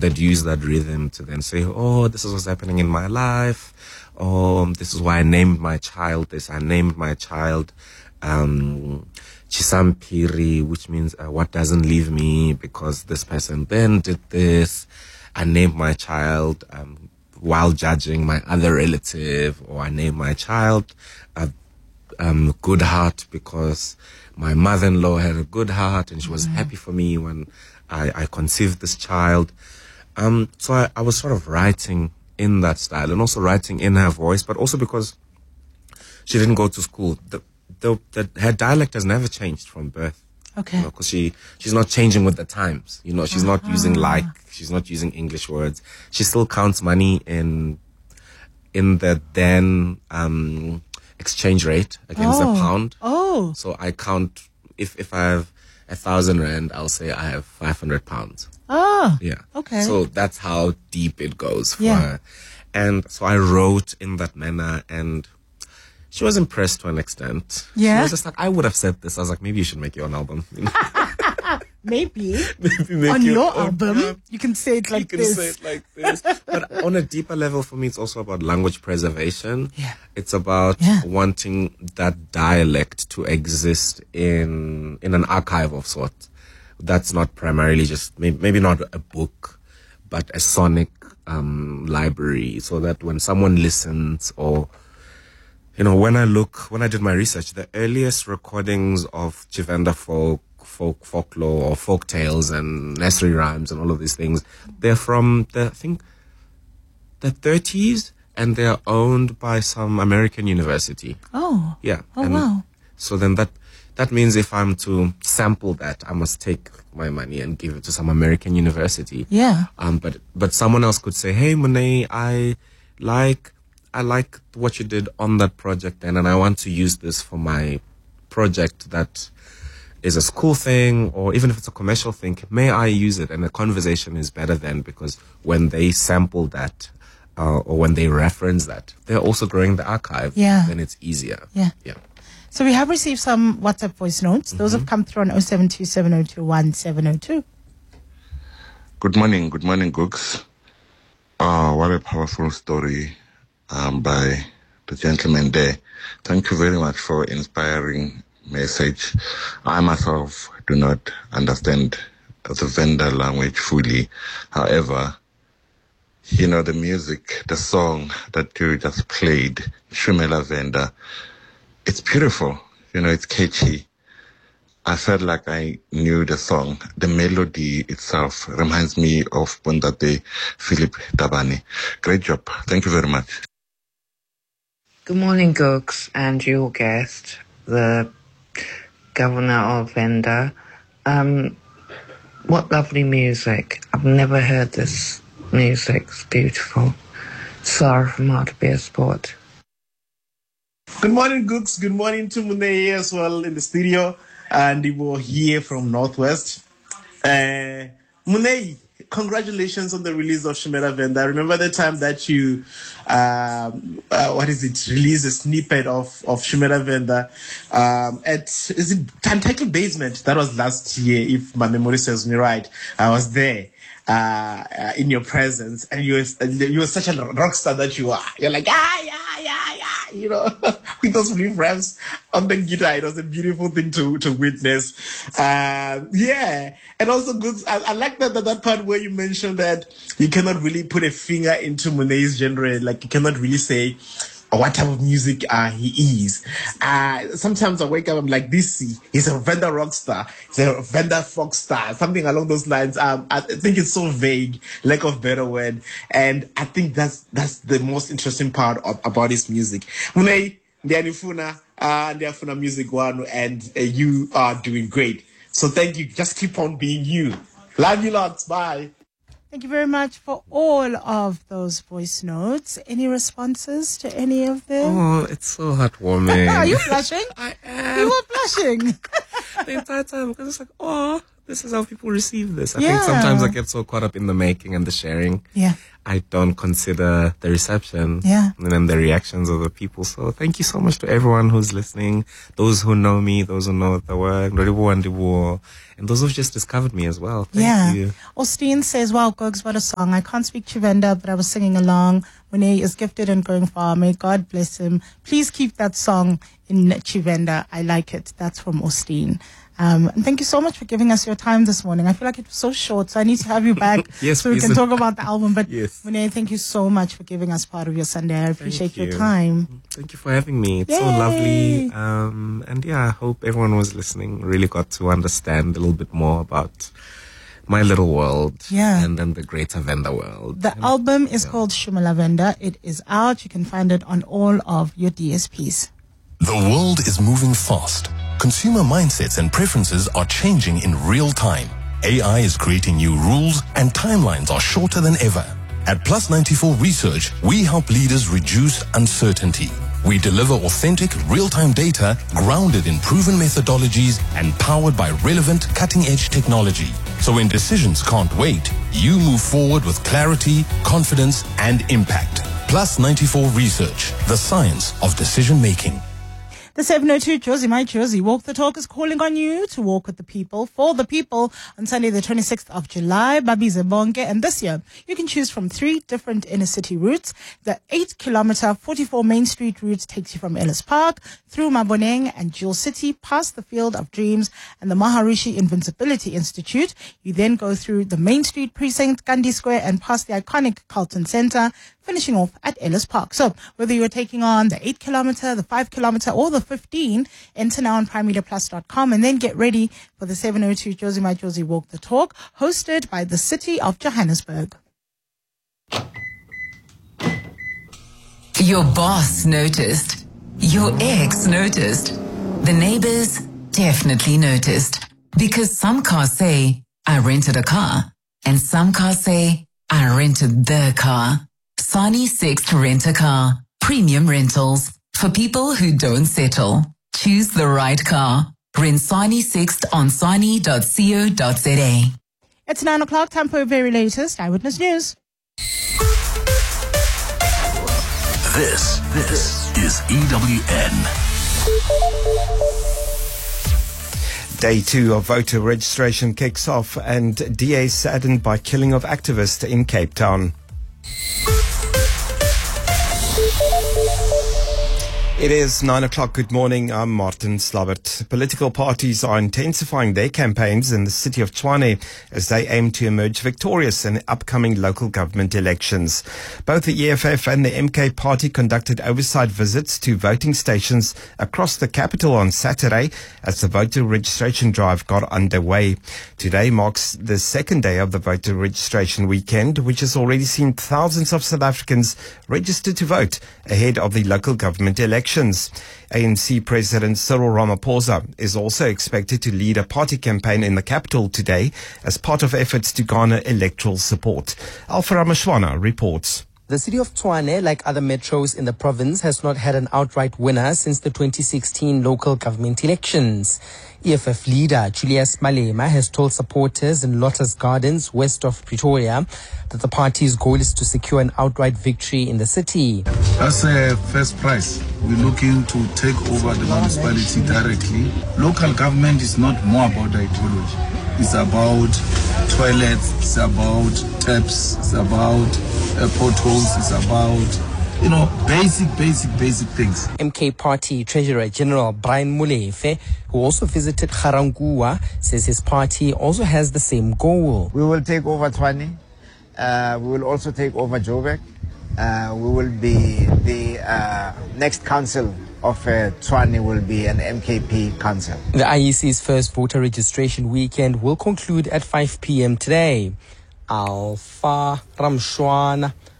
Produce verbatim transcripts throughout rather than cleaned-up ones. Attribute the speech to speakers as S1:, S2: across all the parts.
S1: they'd use that rhythm to then say, oh, this is what's happening in my life. Oh, this is why I named my child this. I named my child um, Chisampiri, which means uh, what doesn't leave me, because this person then did this. I named my child um, while judging my other relative, or I named my child uh, um, Good Heart because my mother-in-law had a good heart and she was mm-hmm. happy for me when I, I conceived this child. Um, so I, I was sort of writing in that style and also writing in her voice, but also because she didn't go to school. The, the, the, her dialect has never changed from birth.
S2: Okay.
S1: You know, because she, she's not changing with the times. You know, she's uh-huh. not using like, she's not using English words. She still counts money in, in the then, um, exchange rate against
S2: oh.
S1: the pound.
S2: Oh.
S1: So I count, if, if I have a thousand rand, I'll say I have five hundred pounds.
S2: Oh.
S1: Yeah.
S2: Okay.
S1: So that's how deep it goes for
S2: yeah.
S1: her. And so I wrote in that manner, and she was impressed to an extent.
S2: Yeah.
S1: She was just like, I would have said this. I was like, maybe you should make your own album. You know?
S2: Maybe.
S1: maybe make
S2: on your, your
S1: own,
S2: album,
S1: yeah.
S2: you can say it like
S1: you can
S2: this.
S1: say it like this. But on a deeper level, for me, it's also about language preservation.
S2: Yeah.
S1: It's about
S2: yeah.
S1: wanting that dialect to exist in in an archive of sorts. That's not primarily just, maybe, maybe not a book, but a sonic um, library, so that when someone listens, or, you know, when I look, when I did my research, the earliest recordings of Tshivenda folk, folk, folklore, or folk tales and nursery rhymes and all of these things, they're from the, I think, the thirties, and they're owned by some American university.
S2: Oh.
S1: Yeah.
S2: Oh,
S1: and
S2: wow.
S1: So then that, that means if I'm to sample that, I must take my money and give it to some American university.
S2: Yeah.
S1: Um, but, but someone else could say, hey, Monet, I like, I like what you did on that project then, and I want to use this for my project that is a school thing, or even if it's a commercial thing, may I use it? And the conversation is better then, because when they sample that, uh, or when they reference that, they're also growing the archive.
S2: Yeah.
S1: Then it's easier.
S2: Yeah.
S1: Yeah.
S2: So we have received some WhatsApp voice notes. Those mm-hmm. have come through on oh seven two seven oh two one seven oh two.
S3: Good morning. Good morning, Gooks. Uh, what a powerful story um, by the gentleman there. Thank you very much for inspiring message. I myself do not understand the Venda language fully. However, you know, the music, the song that you just played, Shumela Venda, it's beautiful. You know, it's catchy. I felt like I knew the song. The melody itself reminds me of Bondate Philip Tabani. Great job. Thank you very much.
S4: Good morning, Gooks, and your guest, the Governor of Venda. Um, what lovely music. I've never heard this music. It's beautiful. Sorry from how to be a sport.
S5: Good morning, Gooks. Good morning to Monet as well in the studio. And we're here from Northwest. Uh, Monet, congratulations on the release of Shumela Venda. I remember the time that you, um, uh, what is it, released a snippet of, of Shumela Venda um, at, is it Title Basement? That was last year, if my memory serves me right. I was there. Uh, uh, in your presence, and you were, you were such a rock star that you are. You're like, ah, yeah, yeah, yeah, you know, with those riff raps on the guitar. It was a beautiful thing to, to witness. Uh, yeah. And also, good, I, I like that, that, that part where you mentioned that you cannot really put a finger into Monet's genre. Like, you cannot really say, what type of music uh, he is. Uh, sometimes I wake up, I'm like, this, he's a Venda rock star, he's a Venda folk star, something along those lines. Um, I think it's so vague, lack of better word. And I think that's that's the most interesting part of, about his music. Mune, Ndianifuna, uh, Ndianifuna Music One, and uh, you are doing great. So thank you. Just keep on being you. Love you lots. Bye.
S2: Thank you very much for all of those voice notes. Any responses to any of them?
S1: Oh, it's so heartwarming.
S2: Are you blushing?
S1: I am.
S2: You were blushing.
S1: The entire time, because it's like, oh, this is how people receive this. I
S2: Yeah.
S1: think sometimes I get so caught up in the making and the sharing.
S2: Yeah.
S1: I don't consider the reception
S2: Yeah.
S1: and then the reactions of the people. So thank you so much to everyone who's listening, those who know me, those who know the work, and those who've just discovered me as well. Thank
S2: yeah.
S1: you.
S2: Austin says, wow, Gogs, what a song. I can't speak Chivenda, but I was singing along. Monet is gifted and going far. May God bless him. Please keep that song in Chivenda. I like it. That's from Austin. Um, and thank you so much for giving us your time this morning. I feel like it was so short, so I need to have you back
S1: Yes,
S2: so we
S1: please.
S2: can talk about the album. But
S1: Yes.
S2: Monet, thank you so much for giving us part of your Sunday. I appreciate
S1: Thank
S2: your
S1: you.
S2: time.
S1: Thank you for having me. It's so
S2: Yay.
S1: lovely. Um, and yeah, I hope everyone was listening really got to understand a little bit more about my little world.
S2: Yeah.
S1: And then the greater Venda world.
S2: The album is called Shumala Venda. It is out. You can find it on all of your D S Ps.
S6: The world is moving fast. Consumer mindsets and preferences are changing in real time. A I is creating new rules and timelines are shorter than ever. At Plus ninety-four Research, we help leaders reduce uncertainty. We deliver authentic, real-time data grounded in proven methodologies and powered by relevant, cutting-edge technology. So when decisions can't wait, you move forward with clarity, confidence, and impact. Plus ninety-four Research, the science of decision-making.
S2: The seven oh two Josie My Josie Walk the Talk is calling on you to walk with the people, for the people, on Sunday the twenty-sixth of July, Babize Bonke. And this year, you can choose from three different inner city routes. The eight kilometer, forty-four Main Street route takes you from Ellis Park, through Maboneng and Jewel City, past the Field of Dreams and the Maharishi Invincibility Institute. You then go through the Main Street Precinct, Gandhi Square, and past the iconic Carlton Center, finishing off at Ellis Park. So whether you're taking on the eight kilometer, the five kilometer, or the fifteen, enter now on prime media plus dot com and then get ready for the seven oh two Josie My Josie Walk the Talk, hosted by the City of Johannesburg.
S7: Your boss noticed. Your ex noticed. The neighbors definitely noticed. Because some cars say, I rented a car. And some cars say, I rented the car. Sani Sixt Rent a Car. Premium rentals. For people who don't settle. Choose the right car. Rent Sani Sixt on sani dot co dot za.
S2: It's nine o'clock, time for your very latest Eyewitness News.
S6: This, this is E W N.
S8: Day two of voter registration kicks off and D A saddened by killing of activist in Cape Town. It is nine o'clock. Good morning. I'm Martin Slabbert. Political parties are intensifying their campaigns in the city of Tshwane as they aim to emerge victorious in upcoming local government elections. Both the E F F and the M K party conducted oversight visits to voting stations across the capital on Saturday as the voter registration drive got underway. Today marks the second day of the voter registration weekend, which has already seen thousands of South Africans registered to vote ahead of the local government elections. A N C President Cyril Ramaphosa is also expected to lead a party campaign in the capital today as part of efforts to garner electoral support. Alpha Ramashwana reports.
S9: The city of Tshwane, like other metros in the province, has not had an outright winner since the twenty sixteen local government elections. E F F leader Julius Malema has told supporters in Lotus Gardens, west of Pretoria, that the party's goal is to secure an outright victory in the city.
S10: As a first prize, we're looking to take over the municipality directly. Local government is not more about ideology. It's about toilets, it's about taps, it's about uh, potholes, it's about, you know, basic, basic, basic things.
S9: M K Party Treasurer General Brian Molefe, who also visited Garangua, says his party also has the same goal.
S11: We will take over Tshwane. Uh, we will also take over Joburg. Uh, we will be the uh, next council of uh, Tshwane will be an M K P council.
S9: The I E C's first voter registration weekend will conclude at five p.m. today. Alpha Ramshwana,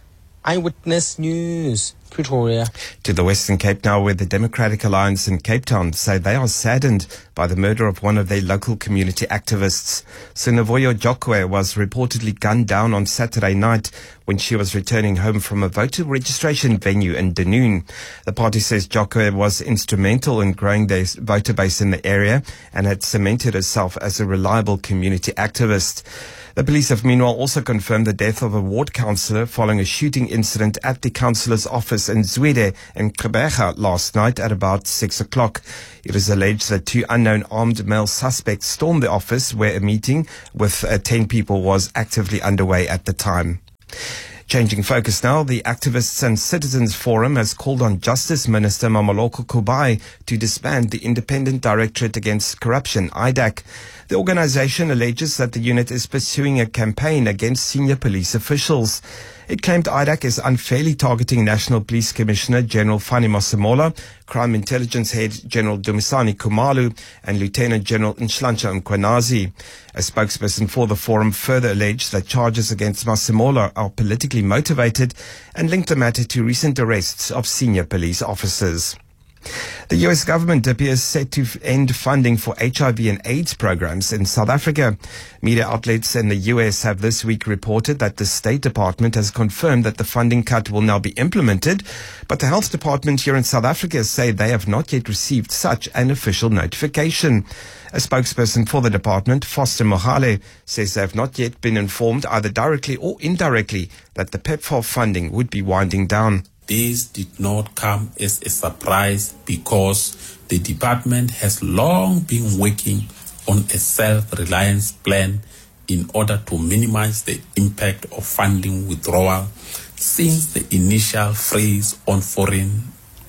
S9: Eyewitness News, Pretoria.
S8: To the Western Cape now, where the Democratic Alliance in Cape Town say they are saddened by the murder of one of their local community activists. Sinovoyo Jokwe was reportedly gunned down on Saturday night when she was returning home from a voter registration venue in Dunoon. The party says Jokwe was instrumental in growing their voter base in the area and had cemented herself as a reliable community activist. The police have meanwhile also confirmed the death of a ward councillor following a shooting incident at the councillor's office in Zwede in Gqeberha last night at about six o'clock. It is alleged that two unknown armed male suspects stormed the office where a meeting with uh, ten people was actively underway at the time. Changing focus now, the Activists and Citizens Forum has called on Justice Minister Mamoloko Kubai to disband the Independent Directorate Against Corruption, I D A C. The organization alleges that the unit is pursuing a campaign against senior police officials. It claimed I D A C is unfairly targeting National Police Commissioner General Fani Masemola, Crime Intelligence Head General Dumisani Kumalu, and Lieutenant General Nhlanhla Mkhwanazi. A spokesperson for the forum further alleged that charges against Masemola are politically motivated and linked the matter to recent arrests of senior police officers. The U S government appears set to end funding for H I V and AIDS programs in South Africa. Media outlets in the U S have this week reported that the State Department has confirmed that the funding cut will now be implemented, but the Health Department here in South Africa say they have not yet received such an official notification. A spokesperson for the department, Foster Mohale, says they have not yet been informed either directly or indirectly that the PEPFAR funding would be winding down.
S12: This did not come as a surprise because the department has long been working on a self-reliance plan in order to minimize the impact of funding withdrawal since the initial freeze on foreign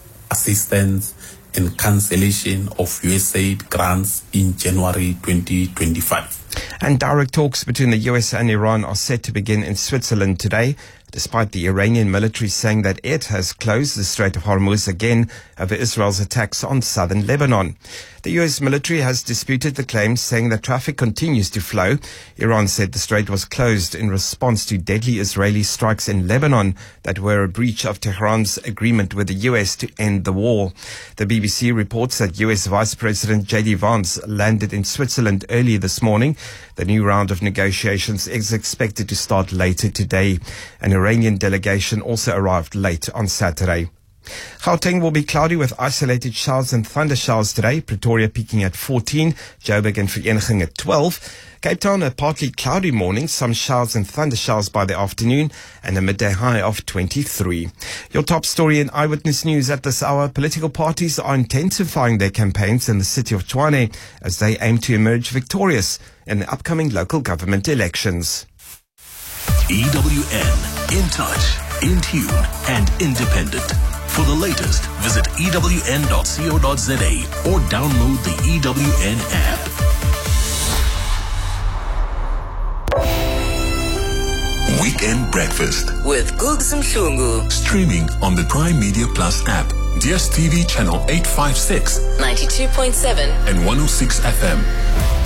S12: assistance and cancellation of U S A I D grants in January twenty twenty-five.
S8: And direct talks between the U S and Iran are set to begin in Switzerland today, despite the Iranian military saying that it has closed the Strait of Hormuz again over Israel's attacks on southern Lebanon. The U S military has disputed the claims, saying that traffic continues to flow. Iran said the strait was closed in response to deadly Israeli strikes in Lebanon that were a breach of Tehran's agreement with the U S to end the war. The B B C reports that U S Vice President J D Vance landed in Switzerland early this morning. The new round of negotiations is expected to start later today. An Iranian delegation also arrived late on Saturday. Gauteng will be cloudy with isolated showers and thunder showers today. Pretoria peaking at fourteen, Joburg and Vereeniging at twelve. Cape Town a partly cloudy morning, some showers and thunder showers by the afternoon, and a midday high of twenty-three. Your top story in Eyewitness News at this hour: political parties are intensifying their campaigns in the city of Tshwane as they aim to emerge victorious in the upcoming local government elections.
S13: E W N, in touch, in tune, and independent. For the latest, visit E W N dot co dot za or download the E W N app. Weekend Breakfast
S14: with Googs Mhlungu.
S13: Streaming on the Prime Media Plus app, D S T V channel eight fifty-six,
S14: ninety-two point seven,
S13: and one oh six F M.